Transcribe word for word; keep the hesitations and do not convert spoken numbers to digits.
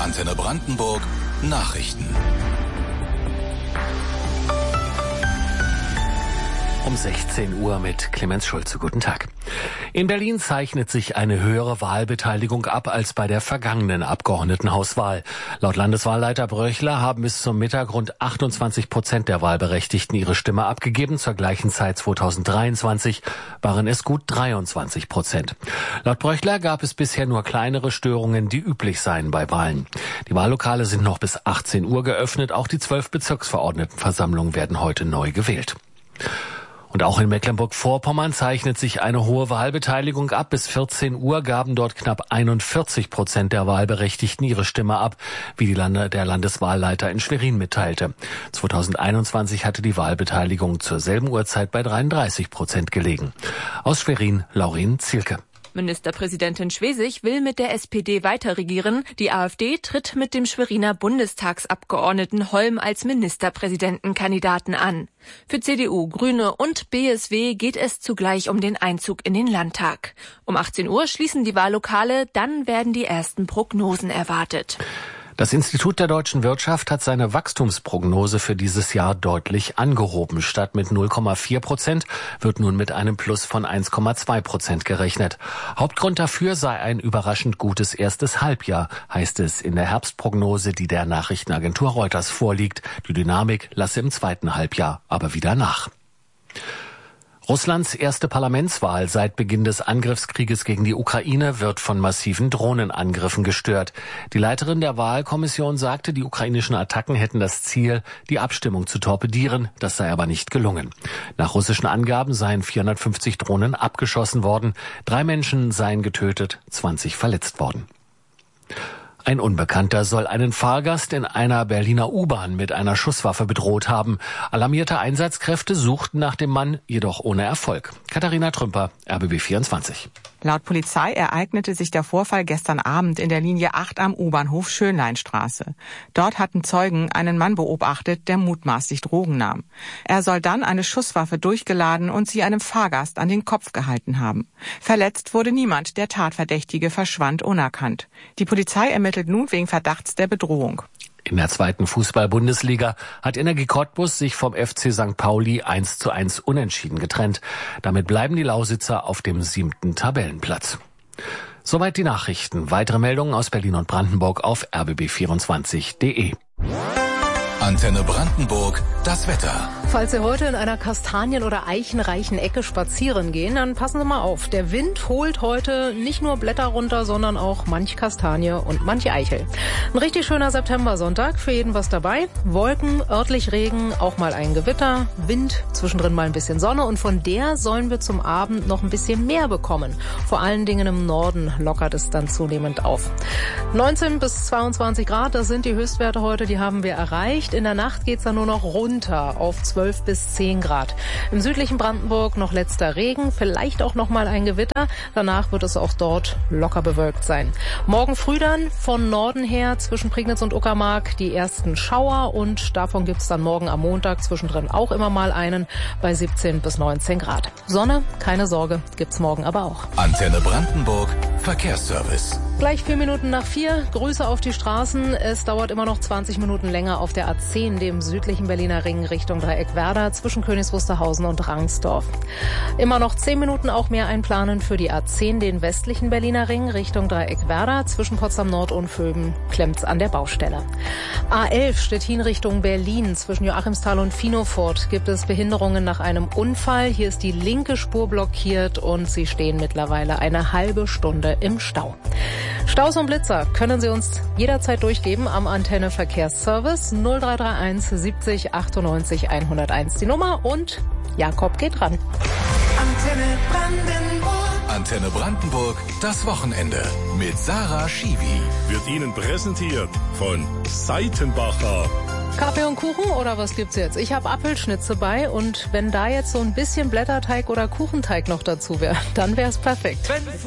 Antenne Brandenburg Nachrichten. Um sechzehn Uhr mit Clemens Schulze. Guten Tag. In Berlin zeichnet sich eine höhere Wahlbeteiligung ab als bei der vergangenen Abgeordnetenhauswahl. Laut Landeswahlleiter Bröchler haben bis zum Mittag rund achtundzwanzig Prozent der Wahlberechtigten ihre Stimme abgegeben. Zur gleichen Zeit zweitausenddreiundzwanzig waren es gut dreiundzwanzig Prozent. Laut Bröchler gab es bisher nur kleinere Störungen, die üblich seien bei Wahlen. Die Wahllokale sind noch bis achtzehn Uhr geöffnet. Auch die zwölf Bezirksverordnetenversammlungen werden heute neu gewählt. Und auch in Mecklenburg-Vorpommern zeichnet sich eine hohe Wahlbeteiligung ab. Bis vierzehn Uhr gaben dort knapp einundvierzig Prozent der Wahlberechtigten ihre Stimme ab, wie die Lande, der Landeswahlleiter in Schwerin mitteilte. zweitausendeinundzwanzig hatte die Wahlbeteiligung zur selben Uhrzeit bei dreiunddreißig Prozent gelegen. Aus Schwerin, Laurin Zielke. Ministerpräsidentin Schwesig will mit der S P D weiterregieren. Die AfD tritt mit dem Schweriner Bundestagsabgeordneten Holm als Ministerpräsidentenkandidaten an. Für C D U, Grüne und B S W geht es zugleich um den Einzug in den Landtag. Um achtzehn Uhr schließen die Wahllokale, dann werden die ersten Prognosen erwartet. Das Institut der deutschen Wirtschaft hat seine Wachstumsprognose für dieses Jahr deutlich angehoben. Statt mit null Komma vier Prozent wird nun mit einem Plus von eins Komma zwei Prozent gerechnet. Hauptgrund dafür sei ein überraschend gutes erstes Halbjahr, heißt es in der Herbstprognose, die der Nachrichtenagentur Reuters vorliegt. Die Dynamik lasse im zweiten Halbjahr aber wieder nach. Russlands erste Parlamentswahl seit Beginn des Angriffskrieges gegen die Ukraine wird von massiven Drohnenangriffen gestört. Die Leiterin der Wahlkommission sagte, die ukrainischen Attacken hätten das Ziel, die Abstimmung zu torpedieren. Das sei aber nicht gelungen. Nach russischen Angaben seien vierhundertfünfzig Drohnen abgeschossen worden. Drei Menschen seien getötet, zwanzig verletzt worden. Ein Unbekannter soll einen Fahrgast in einer Berliner U-Bahn mit einer Schusswaffe bedroht haben. Alarmierte Einsatzkräfte suchten nach dem Mann, jedoch ohne Erfolg. Katharina Trümper, R B B vierundzwanzig. Laut Polizei ereignete sich der Vorfall gestern Abend in der Linie acht am U-Bahnhof Schönleinstraße. Dort hatten Zeugen einen Mann beobachtet, der mutmaßlich Drogen nahm. Er soll dann eine Schusswaffe durchgeladen und sie einem Fahrgast an den Kopf gehalten haben. Verletzt wurde niemand, der Tatverdächtige verschwand unerkannt. Die Polizei ermittelt nun wegen Verdachts der Bedrohung. In der zweiten Fußball-Bundesliga hat Energie Cottbus sich vom F C Sankt Pauli eins zu eins unentschieden getrennt. Damit bleiben die Lausitzer auf dem siebten Tabellenplatz. Soweit die Nachrichten. Weitere Meldungen aus Berlin und Brandenburg auf r b b vierundzwanzig punkt d e. Antenne Brandenburg, das Wetter. Falls Sie heute in einer kastanien- oder eichenreichen Ecke spazieren gehen, dann passen Sie mal auf. Der Wind holt heute nicht nur Blätter runter, sondern auch manch Kastanie und manch Eichel. Ein richtig schöner Septembersonntag, für jeden was dabei. Wolken, örtlich Regen, auch mal ein Gewitter, Wind, zwischendrin mal ein bisschen Sonne und von der sollen wir zum Abend noch ein bisschen mehr bekommen. Vor allen Dingen im Norden lockert es dann zunehmend auf. neunzehn bis zweiundzwanzig Grad, das sind die Höchstwerte heute, die haben wir erreicht. In der Nacht geht's dann nur noch runter auf zwölf bis zehn Grad. Im südlichen Brandenburg noch letzter Regen, vielleicht auch noch mal ein Gewitter. Danach wird es auch dort locker bewölkt sein. Morgen früh dann von Norden her zwischen Prignitz und Uckermark die ersten Schauer und davon gibt's dann morgen am Montag zwischendrin auch immer mal einen bei siebzehn bis neunzehn Grad. Sonne, keine Sorge, gibt's morgen aber auch. Antenne Brandenburg, Verkehrsservice. Gleich vier Minuten nach vier, Grüße auf die Straßen. Es dauert immer noch zwanzig Minuten länger auf der A zehn, dem südlichen Berliner Ring Richtung Dreieck-Werder zwischen Königs Wusterhausen und Rangsdorf. Immer noch zehn Minuten auch mehr einplanen für die A zehn, den westlichen Berliner Ring Richtung Dreieck-Werder zwischen Potsdam Nord und Vöben klemmt's an der Baustelle. A elf Stettin Richtung Berlin zwischen Joachimsthal und Finofurt gibt es Behinderungen nach einem Unfall. Hier ist die linke Spur blockiert und sie stehen mittlerweile eine halbe Stunde im Stau. Staus und Blitzer können Sie uns jederzeit durchgeben am Antenne Verkehrsservice null drei drei eins siebzig achtundneunzig hunderteins die Nummer und Jakob geht ran. Antenne Brandenburg. Antenne Brandenburg, das Wochenende mit Sarah Schiwi. Wird Ihnen präsentiert von Seitenbacher. Kaffee und Kuchen oder was gibt's jetzt? Ich habe Apfelschnitze bei und wenn da jetzt so ein bisschen Blätterteig oder Kuchenteig noch dazu wäre, dann wäre es perfekt.